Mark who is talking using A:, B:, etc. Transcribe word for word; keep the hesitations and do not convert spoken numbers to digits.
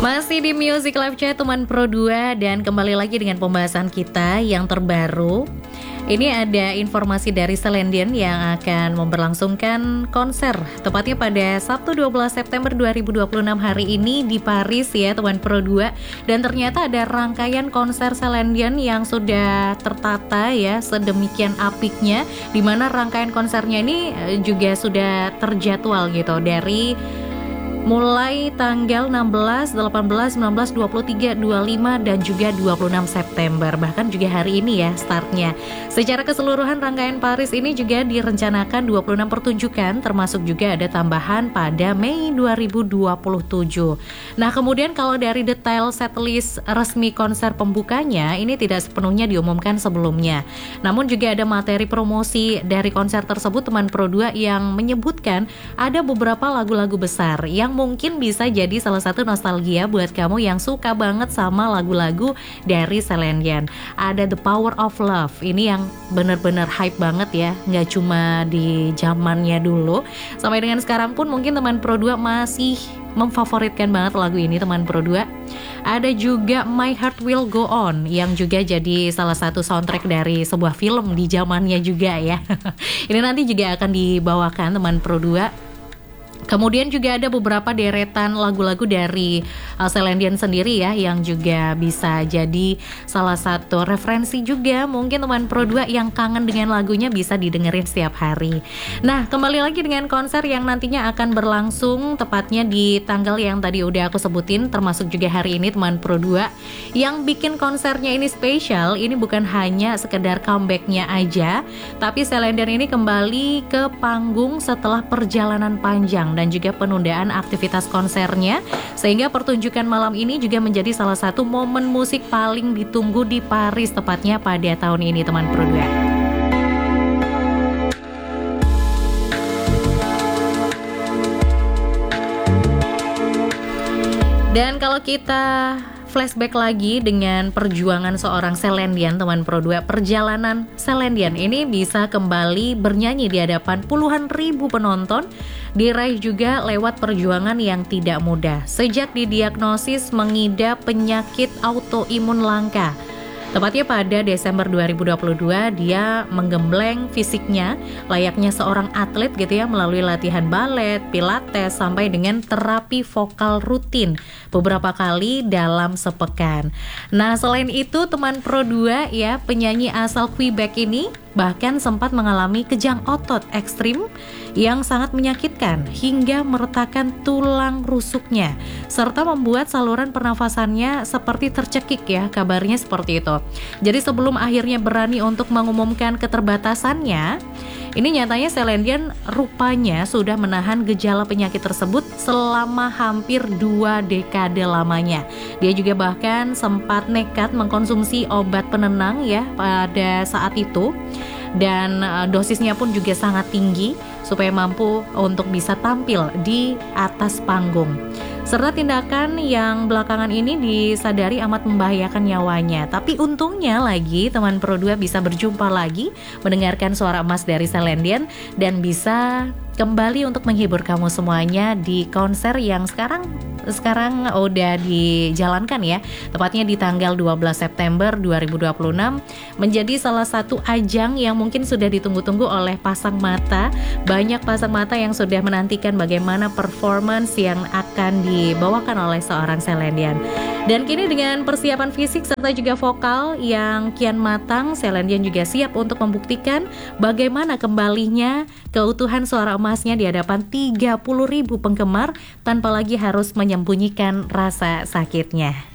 A: Masih di Music Live Chat teman Pro dua dan kembali lagi dengan pembahasan kita yang terbaru. Ini ada informasi dari Celine Dion yang akan memberlangsungkan konser tepatnya pada Sabtu dua belas September dua ribu dua puluh enam hari ini di Paris ya teman Pro dua. Dan ternyata ada rangkaian konser Celine Dion yang sudah tertata ya sedemikian apiknya, di mana rangkaian konsernya ini juga sudah terjadwal gitu dari mulai tanggal enam belas, delapan belas, sembilan belas, dua puluh tiga, dua puluh lima, dan juga dua puluh enam September. Bahkan juga hari ini ya startnya. Secara keseluruhan rangkaian Paris ini juga direncanakan dua puluh enam pertunjukan, termasuk juga ada tambahan pada Mei dua ribu dua puluh tujuh. Nah kemudian kalau dari detail setlist resmi konser pembukanya, ini tidak sepenuhnya diumumkan sebelumnya. Namun juga ada materi promosi dari konser tersebut teman Pro dua yang menyebutkan ada beberapa lagu-lagu besar yang mungkin bisa jadi salah satu nostalgia buat kamu yang suka banget sama lagu-lagu dari Celine Dion. Ada The Power of Love, ini yang bener-bener hype banget ya, nggak cuma di zamannya dulu, sampai dengan sekarang pun mungkin teman Pro dua masih memfavoritkan banget lagu ini teman Pro dua. Ada juga My Heart Will Go On yang juga jadi salah satu soundtrack dari sebuah film di zamannya juga ya. Ini nanti juga akan dibawakan teman Pro dua. Kemudian juga ada beberapa deretan lagu-lagu dari uh, Celine Dion sendiri ya, yang juga bisa jadi salah satu referensi juga mungkin teman Pro dua yang kangen dengan lagunya bisa didengerin setiap hari. Nah kembali lagi dengan konser yang nantinya akan berlangsung tepatnya di tanggal yang tadi udah aku sebutin, termasuk juga hari ini teman Pro dua. Yang bikin konsernya ini spesial, ini bukan hanya sekedar comebacknya aja, tapi Celine Dion ini kembali ke panggung setelah perjalanan panjang dan juga penundaan aktivitas konsernya, sehingga pertunjukan malam ini juga menjadi salah satu momen musik paling ditunggu di Paris tepatnya pada tahun ini teman Pro dua. Dan kalau kita flashback lagi dengan perjuangan seorang Celine Dion teman Pro dua, perjalanan Celine Dion ini bisa kembali bernyanyi di hadapan puluhan ribu penonton, diraih juga lewat perjuangan yang tidak mudah. Sejak didiagnosis mengidap penyakit autoimun langka, tepatnya pada Desember dua ribu dua puluh dua, dia menggembleng fisiknya layaknya seorang atlet gitu ya, melalui latihan balet, pilates, sampai dengan terapi vokal rutin beberapa kali dalam sepekan. Nah selain itu teman Pro dua ya, penyanyi asal Quebec ini bahkan sempat mengalami kejang otot ekstrim yang sangat menyakitkan hingga meretakkan tulang rusuknya, serta membuat saluran pernafasannya seperti tercekik ya, kabarnya seperti itu. Jadi sebelum akhirnya berani untuk mengumumkan keterbatasannya, ini nyatanya Celine Dion rupanya sudah menahan gejala penyakit tersebut selama hampir dua dekade lamanya. Dia juga bahkan sempat nekat mengkonsumsi obat penenang ya pada saat itu, dan uh, dosisnya pun juga sangat tinggi supaya mampu untuk bisa tampil di atas panggung. Serta tindakan yang belakangan ini disadari amat membahayakan nyawanya. Tapi untungnya lagi teman Pro dua bisa berjumpa lagi, mendengarkan suara emas dari Celine Dion, dan bisa kembali untuk menghibur kamu semuanya di konser yang sekarang sekarang udah dijalankan ya, tepatnya di tanggal dua belas September dua ribu dua puluh enam, menjadi salah satu ajang yang mungkin sudah ditunggu-tunggu oleh pasang mata. Banyak pasang mata yang sudah menantikan bagaimana performance yang akan dibawakan oleh seorang Celine Dion. Dan kini dengan persiapan fisik serta juga vokal yang kian matang, Celine Dion juga siap untuk membuktikan bagaimana kembalinya keutuhan suara emasnya di hadapan tiga puluh ribu penggemar tanpa lagi harus menyembunyikan rasa sakitnya.